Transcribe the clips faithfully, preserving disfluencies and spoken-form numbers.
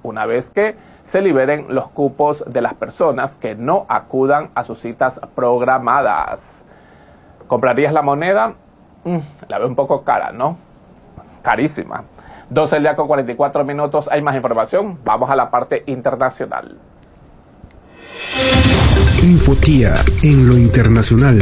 una vez que se liberen los cupos de las personas que no acudan a sus citas programadas. ¿Comprarías la moneda? Mm, la veo un poco cara, ¿no? Carísima. doce del día con cuarenta y cuatro minutos. Hay más información. Vamos a la parte internacional. Infotía en lo internacional.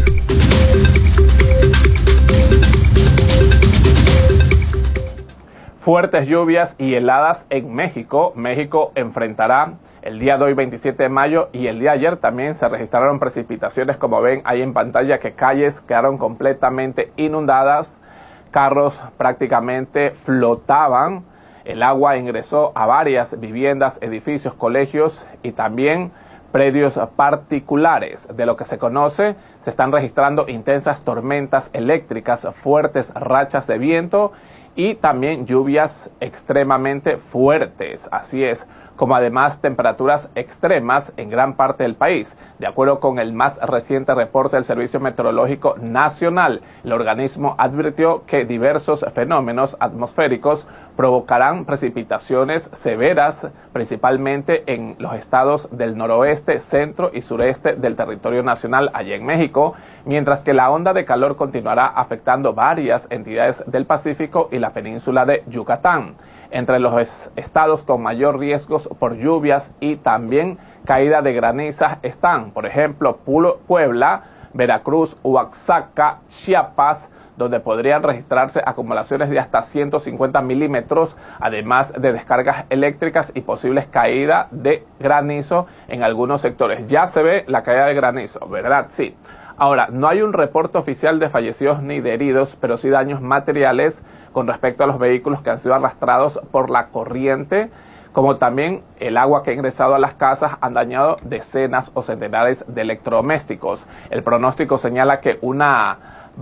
Fuertes lluvias y heladas en México. México enfrentará el día de hoy, veintisiete de mayo, y el día de ayer también se registraron precipitaciones, como ven ahí en pantalla, que calles quedaron completamente inundadas, carros prácticamente flotaban, el agua ingresó a varias viviendas, edificios, colegios y también predios particulares. De lo que se conoce, se están registrando intensas tormentas eléctricas, fuertes rachas de viento y también lluvias extremadamente fuertes. Así es, como además temperaturas extremas en gran parte del país. De acuerdo con el más reciente reporte del Servicio Meteorológico Nacional, el organismo advirtió que diversos fenómenos atmosféricos provocarán precipitaciones severas, principalmente en los estados del noroeste, centro y sureste del territorio nacional allá en México, mientras que la onda de calor continuará afectando varias entidades del Pacífico y la península de Yucatán. Entre los estados con mayor riesgos por lluvias y también caída de granizas están, por ejemplo, Puebla, Veracruz, Oaxaca, Chiapas, donde podrían registrarse acumulaciones de hasta ciento cincuenta milímetros, además de descargas eléctricas y posibles caídas de granizo en algunos sectores. Ya se ve la caída de granizo, ¿verdad? Sí. Ahora, no hay un reporte oficial de fallecidos ni de heridos, pero sí daños materiales con respecto a los vehículos que han sido arrastrados por la corriente, como también el agua que ha ingresado a las casas han dañado decenas o centenares de electrodomésticos. El pronóstico señala que una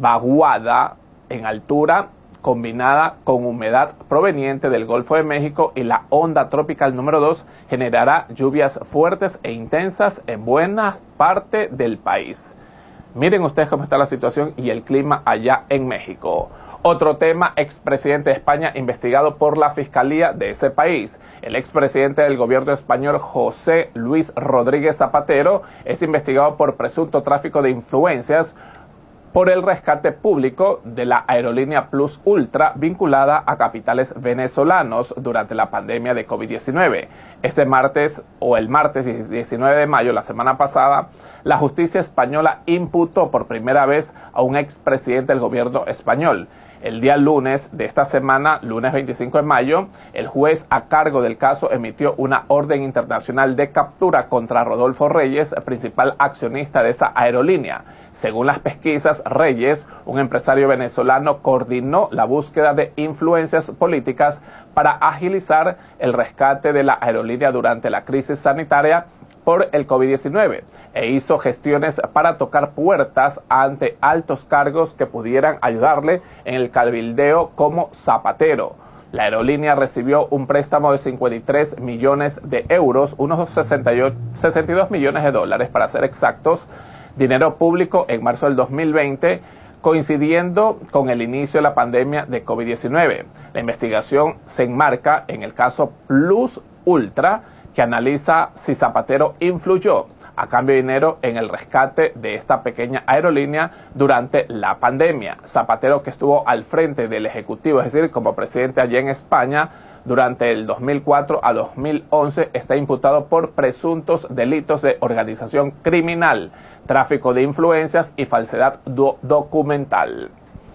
vaguada en altura combinada con humedad proveniente del Golfo de México y la onda tropical número dos generará lluvias fuertes e intensas en buena parte del país. Miren ustedes cómo está la situación y el clima allá en México. Otro tema, expresidente de España investigado por la Fiscalía de ese país. El expresidente del gobierno español, José Luis Rodríguez Zapatero, es investigado por presunto tráfico de influencias por el rescate público de la aerolínea Plus Ultra vinculada a capitales venezolanos durante la pandemia de COVID diecinueve. Este martes o el martes diecinueve de mayo, la semana pasada, la justicia española imputó por primera vez a un expresidente del gobierno español. El día lunes de esta semana, lunes veinticinco de mayo, el juez a cargo del caso emitió una orden internacional de captura contra Rodolfo Reyes, principal accionista de esa aerolínea. Según las pesquisas, Reyes, un empresario venezolano, coordinó la búsqueda de influencias políticas para agilizar el rescate de la aerolínea durante la crisis sanitaria por el COVID diecinueve e hizo gestiones para tocar puertas ante altos cargos que pudieran ayudarle en el cabildeo como Zapatero. La aerolínea recibió un préstamo de cincuenta y tres millones de euros, unos sesenta y dos millones de dólares para ser exactos, dinero público en marzo del dos mil veinte, coincidiendo con el inicio de la pandemia de COVID diecinueve. La investigación se enmarca en el caso Plus Ultra, que analiza si Zapatero influyó a cambio de dinero en el rescate de esta pequeña aerolínea durante la pandemia. Zapatero, que estuvo al frente del Ejecutivo, es decir, como presidente allí en España, durante el dos mil cuatro a dos mil once, está imputado por presuntos delitos de organización criminal, tráfico de influencias y falsedad do- documental.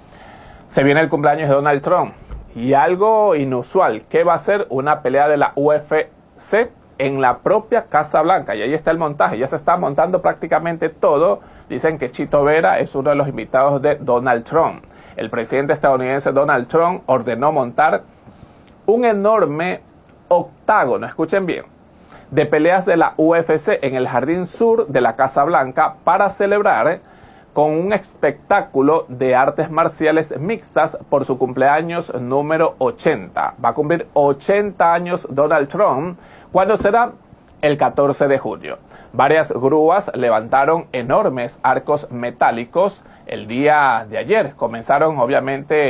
Se viene el cumpleaños de Donald Trump y algo inusual, que va a ser una pelea de la U F C en la propia Casa Blanca, y ahí está el montaje, ya se está montando prácticamente todo. Dicen que Chito Vera es uno de los invitados de Donald Trump. El presidente estadounidense Donald Trump ordenó montar un enorme octágono, escuchen bien, de peleas de la U F C en el jardín sur de la Casa Blanca para celebrar con un espectáculo de artes marciales mixtas por su cumpleaños número ochenta. Va a cumplir ochenta años Donald Trump, cuando será el catorce de junio. Varias grúas levantaron enormes arcos metálicos el día de ayer. Comenzaron obviamente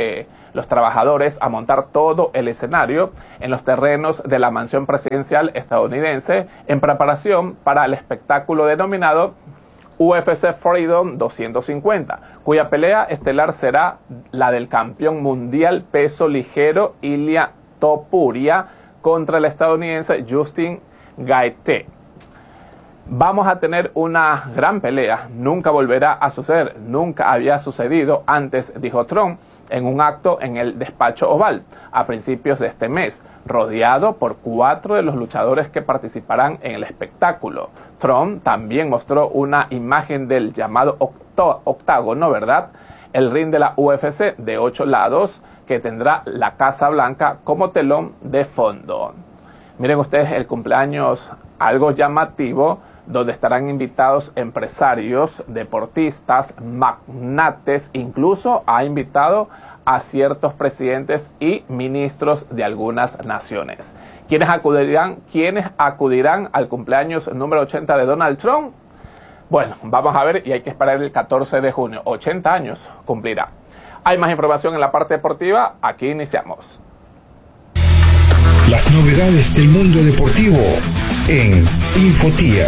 los trabajadores a montar todo el escenario en los terrenos de la mansión presidencial estadounidense en preparación para el espectáculo denominado U F C Freedom doscientos cincuenta, cuya pelea estelar será la del campeón mundial peso ligero Ilia Topuria contra el estadounidense Justin Gaethje. Vamos a tener una gran pelea, nunca volverá a suceder, nunca había sucedido antes, dijo Trump en un acto en el despacho Oval a principios de este mes, rodeado por cuatro de los luchadores que participarán en el espectáculo. Trump también mostró una imagen del llamado octágono, ¿verdad? El ring de la U F C de ocho lados que tendrá la Casa Blanca como telón de fondo. Miren ustedes el cumpleaños algo llamativo, donde estarán invitados empresarios, deportistas, magnates, incluso ha invitado a ciertos presidentes y ministros de algunas naciones. ¿Quiénes acudirán, ¿Quiénes acudirán al cumpleaños número ochenta de Donald Trump? Bueno, vamos a ver y hay que esperar el catorce de junio. ochenta años cumplirá. Hay más información en la parte deportiva. Aquí iniciamos. Las novedades del mundo deportivo en Infotía.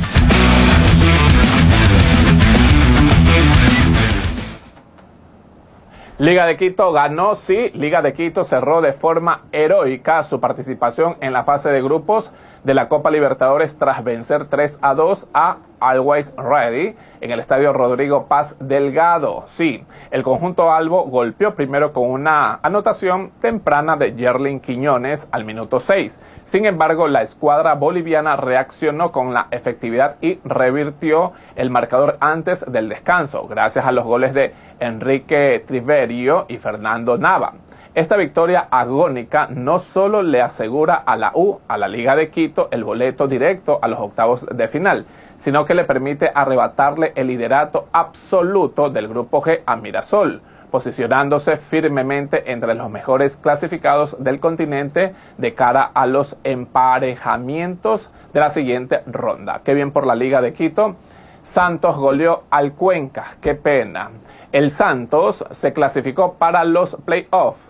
Liga de Quito ganó, sí, Liga de Quito cerró de forma heroica su participación en la fase de grupos de la Copa Libertadores tras vencer tres a dos a Always Ready en el estadio Rodrigo Paz Delgado. Sí, el conjunto albo golpeó primero con una anotación temprana de Yerlin Quiñones al minuto seis. Sin embargo, la escuadra boliviana reaccionó con la efectividad y revirtió el marcador antes del descanso, gracias a los goles de Enrique Triverio y Fernando Nava. Esta victoria agónica no solo le asegura a la U, a la Liga de Quito, el boleto directo a los octavos de final, sino que le permite arrebatarle el liderato absoluto del Grupo G a Mirasol, posicionándose firmemente entre los mejores clasificados del continente de cara a los emparejamientos de la siguiente ronda. Qué bien por la Liga de Quito. Santos goleó al Cuenca, qué pena. El Santos se clasificó para los playoffs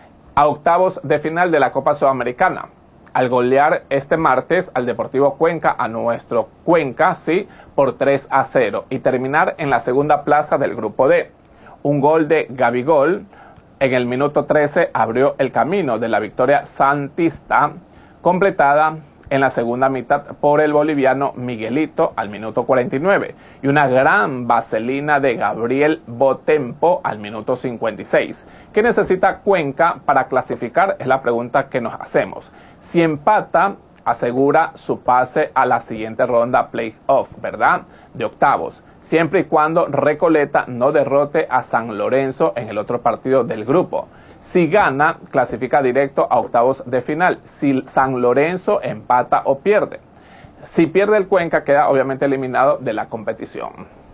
a octavos de final de la Copa Sudamericana, al golear este martes al Deportivo Cuenca, a nuestro Cuenca, sí, por tres a cero, y terminar en la segunda plaza del Grupo D. Un gol de Gabigol en el minuto trece abrió el camino de la victoria santista, completada en la segunda mitad por el boliviano Miguelito al minuto cuarenta y nueve y una gran vaselina de Gabriel Botempo al minuto cincuenta y seis. ¿Qué necesita Cuenca para clasificar? Es la pregunta que nos hacemos. Si empata, asegura su pase a la siguiente ronda playoff, ¿verdad? De octavos, siempre y cuando Recoleta no derrote a San Lorenzo en el otro partido del grupo. Si gana, clasifica directo a octavos de final. Si San Lorenzo empata o pierde. Si pierde el Cuenca, queda obviamente eliminado de la competición.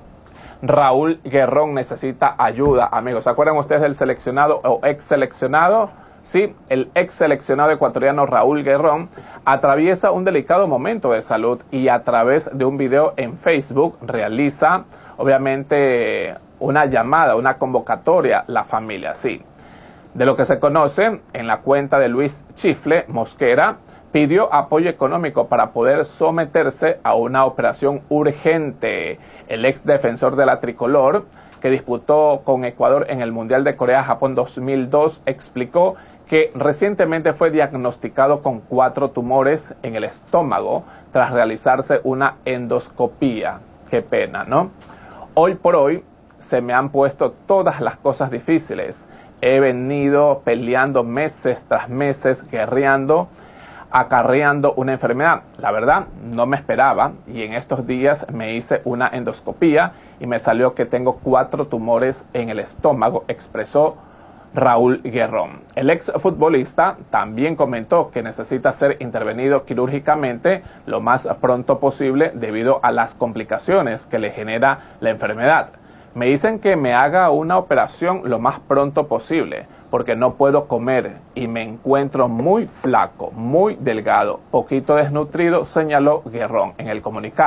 Raúl Guerrón necesita ayuda, amigos. ¿Se acuerdan ustedes del seleccionado o ex seleccionado? Sí, el ex seleccionado ecuatoriano Raúl Guerrón atraviesa un delicado momento de salud y a través de un video en Facebook realiza, obviamente, una llamada, una convocatoria, la familia, sí. De lo que se conoce, en la cuenta de Luis Chifle Mosquera, pidió apoyo económico para poder someterse a una operación urgente. El ex defensor de la tricolor, que disputó con Ecuador en el Mundial de Corea-Japón dos mil dos, explicó que recientemente fue diagnosticado con cuatro tumores en el estómago tras realizarse una endoscopía. Qué pena, ¿no? Hoy por hoy se me han puesto todas las cosas difíciles. He venido peleando meses tras meses, guerreando, acarreando una enfermedad. La verdad, no me esperaba y en estos días me hice una endoscopía y me salió que tengo cuatro tumores en el estómago, expresó Raúl Guerrón. El exfutbolista también comentó que necesita ser intervenido quirúrgicamente lo más pronto posible debido a las complicaciones que le genera la enfermedad. Me dicen que me haga una operación lo más pronto posible porque no puedo comer y me encuentro muy flaco, muy delgado, poquito desnutrido, señaló Guerrón en el comunicado.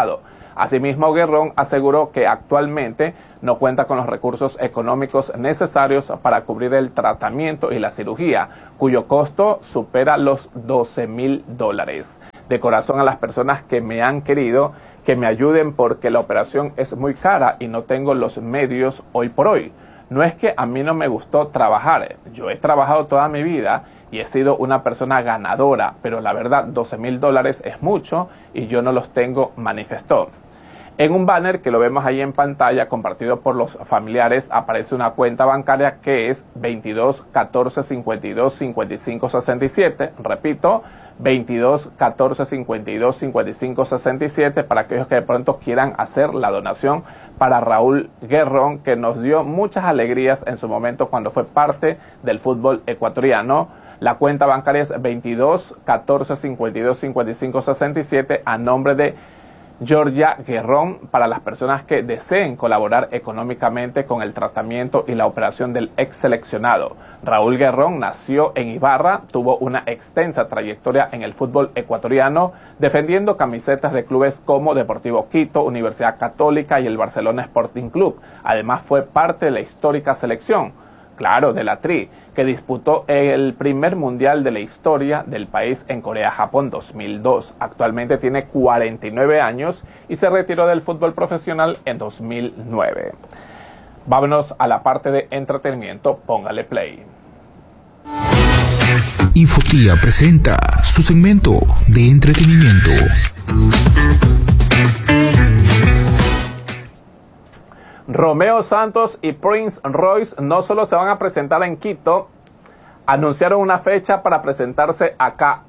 Asimismo, Guerrón aseguró que actualmente no cuenta con los recursos económicos necesarios para cubrir el tratamiento y la cirugía, cuyo costo supera los doce mil dólares. De corazón a las personas que me han querido, que me ayuden porque la operación es muy cara y no tengo los medios hoy por hoy. No es que a mí no me gustó trabajar, yo he trabajado toda mi vida y he sido una persona ganadora, pero la verdad doce mil dólares es mucho y yo no los tengo, manifestó. En un banner que lo vemos ahí en pantalla, compartido por los familiares, aparece una cuenta bancaria que es veintidós catorce cincuenta y dos cincuenta y cinco sesenta y siete. Repito, veintidós catorce cincuenta y dos cincuenta y cinco sesenta y siete para aquellos que de pronto quieran hacer la donación para Raúl Guerrón, que nos dio muchas alegrías en su momento cuando fue parte del fútbol ecuatoriano. La cuenta bancaria es veintidós catorce cincuenta y dos cincuenta y cinco sesenta y siete a nombre de Georgia Guerrón, para las personas que deseen colaborar económicamente con el tratamiento y la operación del ex seleccionado. Raúl Guerrón nació en Ibarra, tuvo una extensa trayectoria en el fútbol ecuatoriano, defendiendo camisetas de clubes como Deportivo Quito, Universidad Católica y el Barcelona Sporting Club. Además fue parte de la histórica selección, claro, de la Tri, que disputó el primer mundial de la historia del país en Corea-Japón dos mil dos. Actualmente tiene cuarenta y nueve años y se retiró del fútbol profesional en dos mil nueve. Vámonos a la parte de entretenimiento, póngale play. Infotía presenta su segmento de entretenimiento. Romeo Santos y Prince Royce no solo se van a presentar en Quito, anunciaron una fecha para presentarse acá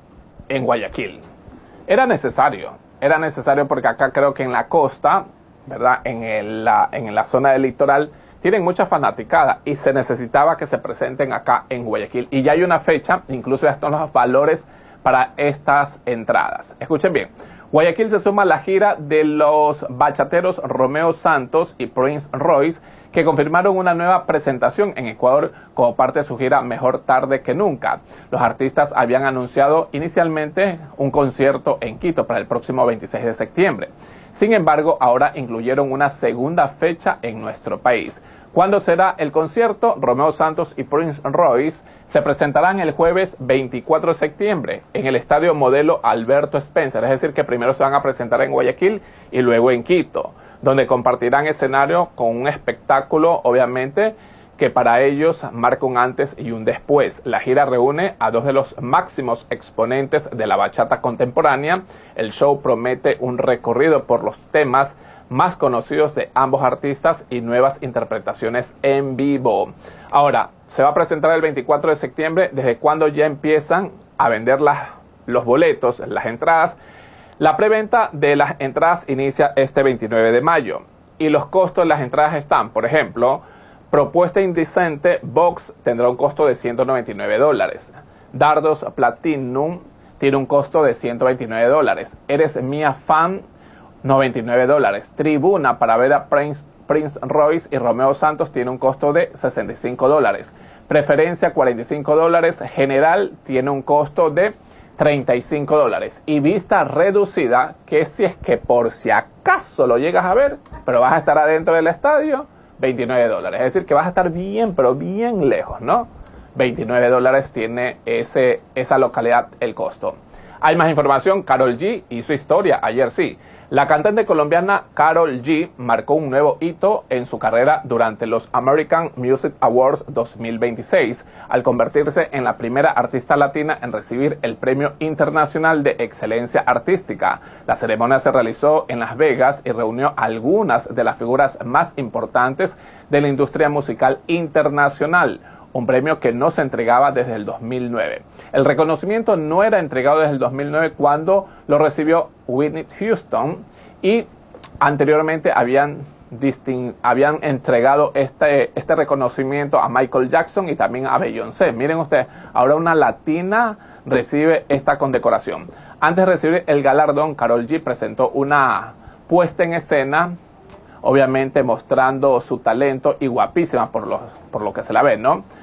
en Guayaquil. Era necesario, era necesario porque acá creo que en la costa, ¿verdad? En, el, la, en la zona del litoral tienen mucha fanaticada y se necesitaba que se presenten acá en Guayaquil. Y ya hay una fecha, incluso ya están los valores para estas entradas. Escuchen bien. Guayaquil se suma a la gira de los bachateros Romeo Santos y Prince Royce, que confirmaron una nueva presentación en Ecuador como parte de su gira Mejor Tarde que Nunca. Los artistas habían anunciado inicialmente un concierto en Quito para el próximo veintiséis de septiembre. Sin embargo, ahora incluyeron una segunda fecha en nuestro país. ¿Cuándo será el concierto? Romeo Santos y Prince Royce se presentarán el jueves veinticuatro de septiembre en el Estadio Modelo Alberto Spencer. Es decir, que primero se van a presentar en Guayaquil y luego en Quito, donde compartirán escenario con un espectáculo, obviamente, que para ellos marca un antes y un después. La gira reúne a dos de los máximos exponentes de la bachata contemporánea. El show promete un recorrido por los temas más conocidos de ambos artistas y nuevas interpretaciones en vivo. Ahora, se va a presentar el veinticuatro de septiembre, desde cuando ya empiezan a vender las, los boletos, las entradas. La preventa de las entradas inicia este veintinueve de mayo y los costos de las entradas están, por ejemplo, Propuesta Indecente Box tendrá un costo de ciento noventa y nueve dólares. Dardos Platinum tiene un costo de ciento veintinueve dólares. Eres Mía Fan, noventa y nueve dólares. Tribuna para ver a Prince, Prince Royce y Romeo Santos tiene un costo de sesenta y cinco dólares. Preferencia, cuarenta y cinco dólares. General tiene un costo de treinta y cinco dólares. Y vista reducida, que si es que por si acaso lo llegas a ver, pero vas a estar adentro del estadio, veintinueve dólares. Es decir, que vas a estar bien, pero bien lejos, ¿no? veintinueve dólares tiene ese, esa localidad el costo. Hay más información. Karol G hizo historia ayer, sí. La cantante colombiana Karol G marcó un nuevo hito en su carrera durante los American Music Awards dos mil veintiséis, al convertirse en la primera artista latina en recibir el Premio Internacional de Excelencia Artística. La ceremonia se realizó en Las Vegas y reunió a algunas de las figuras más importantes de la industria musical internacional, un premio que no se entregaba desde el dos mil nueve. El reconocimiento no era entregado desde el dos mil nueve, cuando lo recibió Whitney Houston, y anteriormente habían, disting habían entregado este, este reconocimiento a Michael Jackson y también a Beyoncé. Miren ustedes, ahora una latina recibe esta condecoración. Antes de recibir el galardón, Karol G presentó una puesta en escena, obviamente mostrando su talento, y guapísima por lo, por lo que se la ve, ¿no?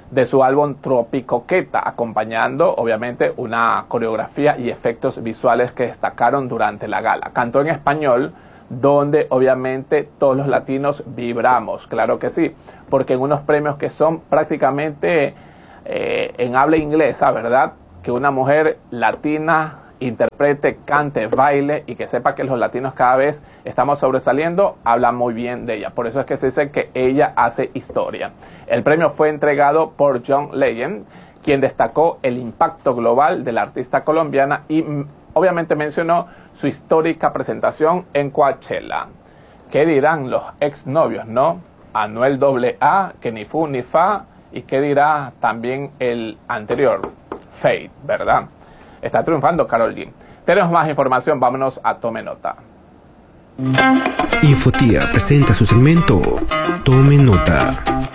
de su álbum Tropicoqueta, acompañando obviamente una coreografía y efectos visuales que destacaron durante la gala. Cantó en español, donde obviamente todos los latinos vibramos, claro que sí, porque en unos premios que son prácticamente eh, en habla inglesa, ¿verdad? Que una mujer latina interprete, cante, baile y que sepa que los latinos cada vez estamos sobresaliendo, habla muy bien de ella. Por eso es que se dice que ella hace historia. El premio fue entregado por John Legend, quien destacó el impacto global de la artista colombiana y obviamente mencionó su histórica presentación en Coachella. ¿Qué dirán los exnovios, no? Anuel doble A, que ni fu ni fa, y qué dirá también el anterior, Fate, ¿verdad? Está triunfando Karol G. Tenemos más información, vámonos a Tome Nota. Infotía presenta su segmento Tome Nota.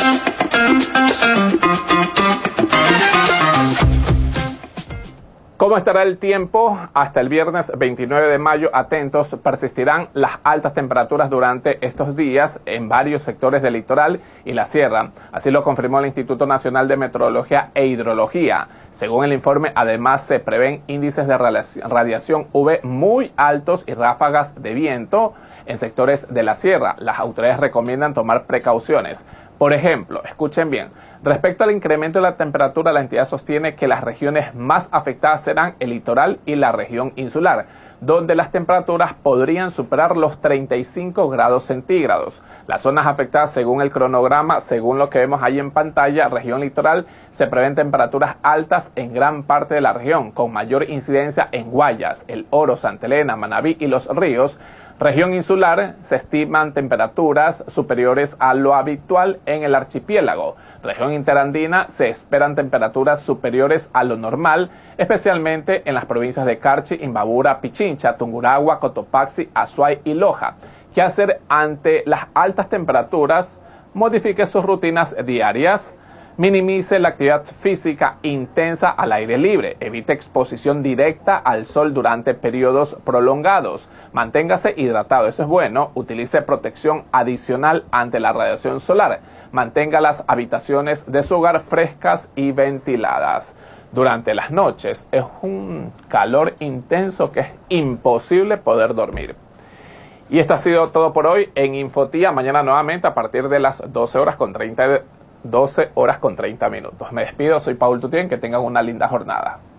¿Cómo estará el tiempo? Hasta el viernes veintinueve de mayo, atentos, persistirán las altas temperaturas durante estos días en varios sectores del litoral y la sierra. Así lo confirmó el Instituto Nacional de Meteorología e Hidrología. Según el informe, además se prevén índices de radiación U V muy altos y ráfagas de viento en sectores de la sierra. Las autoridades recomiendan tomar precauciones. Por ejemplo, escuchen bien, respecto al incremento de la temperatura, la entidad sostiene que las regiones más afectadas serán el litoral y la región insular, donde las temperaturas podrían superar los treinta y cinco grados centígrados. Las zonas afectadas según el cronograma, según lo que vemos ahí en pantalla, región litoral, se prevén temperaturas altas en gran parte de la región, con mayor incidencia en Guayas, El Oro, Santa Elena, Manabí y Los Ríos. Región insular, se estiman temperaturas superiores a lo habitual en el archipiélago. Región interandina, se esperan temperaturas superiores a lo normal, especialmente en las provincias de Carchi, Imbabura, Pichincha, Tungurahua, Cotopaxi, Azuay y Loja. ¿Qué hacer ante las altas temperaturas? Modifique sus rutinas diarias. Minimice la actividad física intensa al aire libre. Evite exposición directa al sol durante periodos prolongados. Manténgase hidratado, eso es bueno. Utilice protección adicional ante la radiación solar. Mantenga las habitaciones de su hogar frescas y ventiladas. Durante las noches es un calor intenso que es imposible poder dormir. Y esto ha sido todo por hoy en Infotía. Mañana nuevamente a partir de las doce horas con treinta minutos. Me despido, soy Paul Tutien, que tengan una linda jornada.